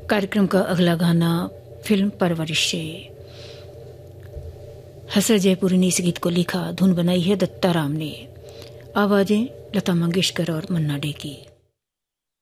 कार्यक्रम का अगला गाना फिल्म परवरिश से। हसर जयपुरी ने इस गीत को लिखा, धुन बनाई है दत्ता राम ने, आवाजें लता मंगेशकर और मन्ना डे की।